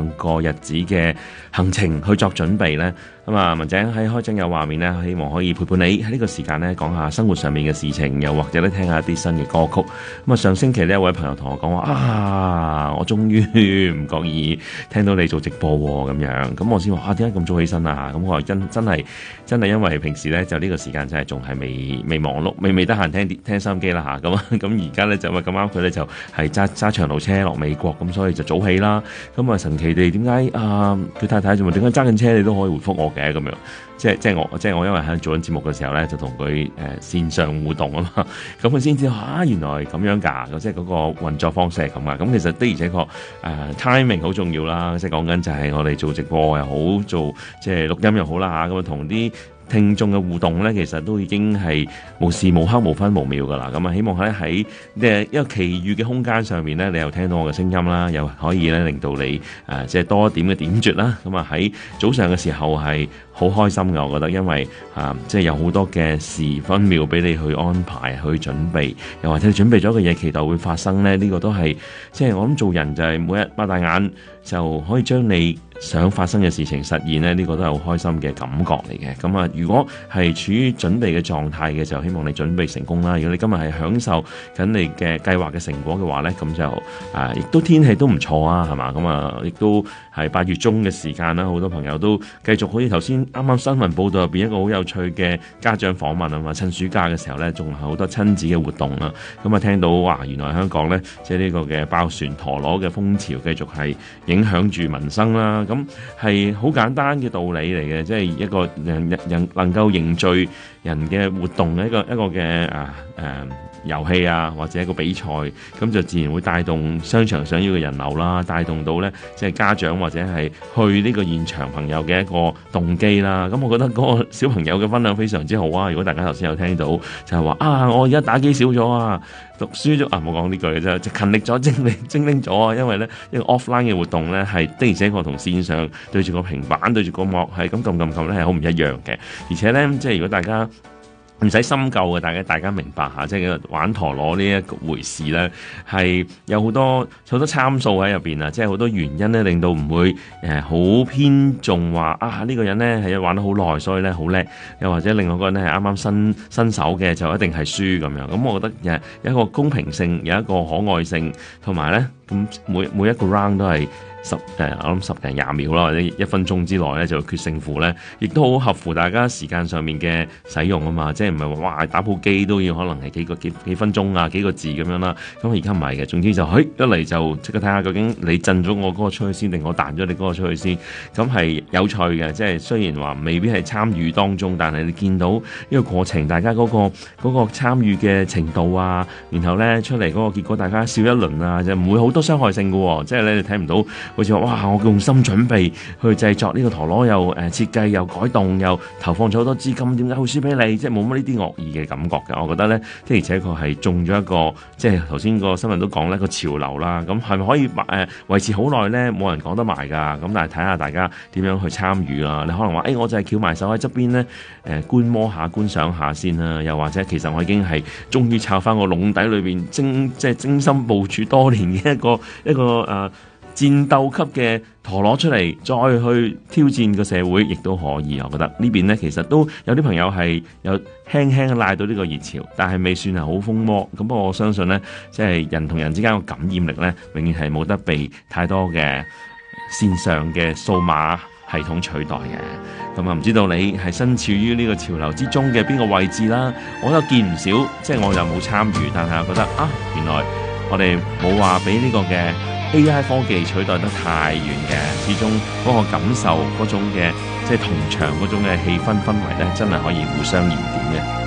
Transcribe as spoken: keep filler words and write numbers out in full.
兩個日子嘅行程去作準備呢？咁啊，文井喺開正有畫面呢，希望可以陪伴你喺呢個時間呢，講下生活上面嘅事情，又或者咧聽下一啲新嘅歌曲。咁啊，上星期呢，有位朋友同我講話啊，我終於唔覺意聽到你做直播喎，咁樣，咁我先話啊，點解咁早起身啊？咁我話真真係真係因為平時呢，就呢個時間真係仲係未未忙碌，未未得閒聽聽收音機啦嚇。咁咁而家呢，就咁啱佢呢，就係揸揸長途車落美國，咁所以就早起啦。咁啊神奇地點解啊佢太太仲話點解揸緊車你都可以回覆我嘅咁樣？即係即係我即係我因為喺做緊節目嘅時候咧，就同佢誒線上互動啊嘛，咁佢先知啊原來咁樣㗎，即係嗰個運作方式係咁啊。咁其實的而且確誒、呃、timing 好重要啦，即係講緊就係我哋做直播又好，做即係錄音又好啦嚇，咁啊同啲聽眾嘅互動咧，其實都已經係無時無刻無分無秒噶啦。咁啊，希望咧喺誒一個奇遇嘅空間上面咧，你又聽到我嘅聲音啦，又可以咧令到你誒、呃、即係多一點嘅點綴啦。咁啊喺早上嘅時候係好開心嘅，我覺得，因為啊、呃、即係有好多嘅時分秒俾你去安排去準備，又或者你準備咗嘅嘢期待會發生咧，呢、這個都係即係我諗做人就係每日擘大眼就可以將你想發生嘅事情實現咧，呢、這個都係好開心嘅感覺嚟嘅。咁啊，如果係處於準備嘅狀態嘅時候，希望你準備成功啦。如果你今日係享受緊你嘅計劃嘅成果嘅話咧，咁就啊，亦都天氣都唔錯啊，係嘛？咁啊，亦都係八月中嘅時間啦，好多朋友都繼續好似頭先啱啱新聞報道入邊一個好有趣嘅家長訪問啊嘛，趁暑假嘅時候咧，仲係好多親子嘅活動啦。咁啊，聽到哇，原來香港咧，即係呢個嘅爆旋陀螺嘅風潮繼續係影響住民生啦。咁係好簡單嘅道理嚟嘅，即係一個人人能夠凝聚人嘅活動嘅一個一個嘅啊誒遊戲啊，或者一個比賽，咁就自然會帶動商場想要嘅人流啦，帶動到咧即係家長或者係去呢個現場朋友嘅一個動機啦。咁我覺得嗰個小朋友嘅分享非常之好啊！如果大家頭先有聽到就係話啊，我而家打機少咗啊，讀書咗啊，冇講呢句嘅啫，就勤力咗、精力精靈咗啊！因為咧一個 offline 嘅活動咧係的而且確同線上對住個平板對住個幕係咁撳撳撳咧係好唔一樣嘅，而且咧即係如果大家唔使深究嘅，大家大家明白下，即係玩陀螺呢一回事咧，係有好多好多參數喺入邊啊！即係好多原因咧，令到唔會誒好偏重話啊呢、呢個人咧係玩得好耐，所以咧好叻，又或者另外一個人咧係啱啱新新手嘅，就一定係輸咁樣。咁我覺得誒有一個公平性，有一個可愛性，同埋咧咁每每一個 round 都係十誒，我諗十零廿秒啦，或者一分鐘之內咧就決勝負咧，亦都好合乎大家時間上面嘅使用啊嘛，即係唔係話哇打部機都要可能係幾個幾幾分鐘啊，幾個字咁樣啦。咁而家唔係嘅，總之就嘿一嚟就即刻睇下究竟你震咗我嗰個出去先，定我彈咗你嗰個出去先。咁係有趣嘅，即係雖然話未必係參與當中，但係你見到呢個過程，大家嗰個嗰個參與嘅程度啊，然後咧出嚟嗰個結果，大家笑一輪啊，就唔會好多傷害性嘅喎，即係咧你睇唔到。好似話哇！我用心準備去製作呢個陀螺，又誒設計，又改動，又投放咗好多資金，點解會輸俾你？即係冇乜呢啲惡意嘅感覺嘅。我覺得咧，的而且確係中咗一個，即係頭先個新聞都講咧個潮流啦。咁係咪可以誒、呃、維持好耐咧？冇人講得埋㗎。咁但係睇下大家點樣去參與啦。你可能話誒、欸，我就係翹埋手喺側邊咧，誒、呃、觀摩下、觀賞下先啦。又或者其實我已經係終於抄翻個籠底裏邊精，即係精心部署多年嘅一個一個誒。呃戰鬥級嘅陀螺出嚟，再去挑戰個社會，亦都可以。我覺得呢邊呢，其實都有啲朋友係有輕輕賴到呢個熱潮，但係未算係好瘋魔。咁不過我相信呢，即係人同人之間嘅感染力呢，永遠係冇得被太多嘅線上嘅數碼系統取代嘅。咁啊，唔知道你係身處於呢個潮流之中嘅邊個位置啦？我又見唔少，即係我又冇參與，但係我覺得啊，原來我哋冇話俾呢個嘅A I 科技取代得太遠嘅，始終嗰個感受嗰種嘅即係同場嗰種嘅氣氛氛圍咧，真係可以互相燃點嘅。